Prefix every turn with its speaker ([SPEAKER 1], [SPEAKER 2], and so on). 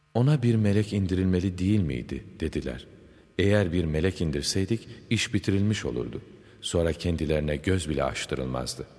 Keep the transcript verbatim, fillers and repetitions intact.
[SPEAKER 1] Ona bir melek indirilmeli değil miydi dediler. Eğer bir melek indirseydik iş bitirilmiş olurdu. Sonra kendilerine göz bile açtırılmazdı.